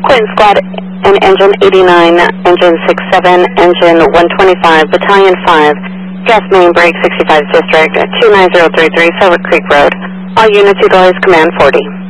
Clinton Squad and Engine 89, Engine 67, Engine 125, Battalion 5, gas main break 65 District 29033, Silver Creek Road. All units utilize Command 40.